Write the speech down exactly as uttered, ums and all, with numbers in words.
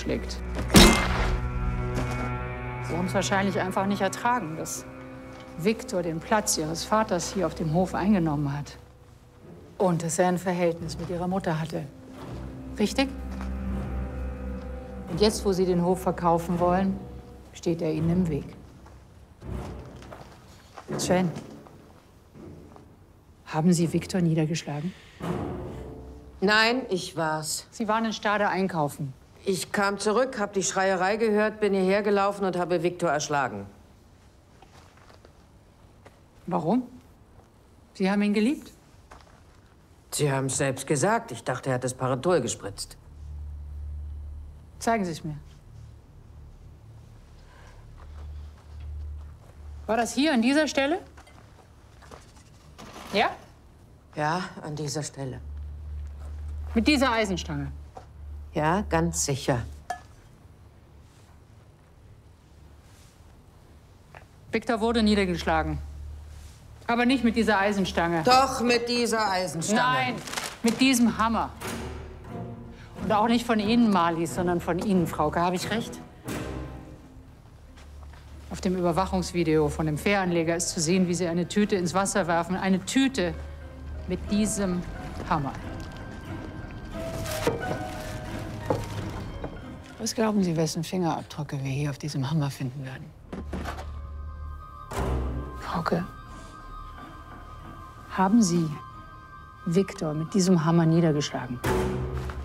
zuschlägt. Sie haben es wahrscheinlich einfach nicht ertragen, dass Viktor den Platz Ihres Vaters hier auf dem Hof eingenommen hat. Und dass er ein Verhältnis mit Ihrer Mutter hatte. Richtig? Und jetzt, wo Sie den Hof verkaufen wollen, steht er Ihnen im Weg. Sven, haben Sie Viktor niedergeschlagen? Nein, ich war's. Sie waren in Stade einkaufen. Ich kam zurück, hab die Schreierei gehört, bin hierher gelaufen und habe Viktor erschlagen. Warum? Sie haben ihn geliebt? Sie haben es selbst gesagt. Ich dachte, er hat das Parenthol gespritzt. Zeigen Sie es mir. War das hier an dieser Stelle? Ja? Ja, an dieser Stelle. Mit dieser Eisenstange? Ja, ganz sicher. Viktor wurde niedergeschlagen. Aber nicht mit dieser Eisenstange. Doch, mit dieser Eisenstange. Nein, mit diesem Hammer. Und auch nicht von Ihnen, Marlies, sondern von Ihnen, Frauke. Habe ich recht? Auf dem Überwachungsvideo von dem Fähranleger ist zu sehen, wie Sie eine Tüte ins Wasser werfen. Eine Tüte mit diesem Hammer. Was glauben Sie, wessen Fingerabdrücke wir hier auf diesem Hammer finden werden? Frauke, haben Sie Viktor mit diesem Hammer niedergeschlagen?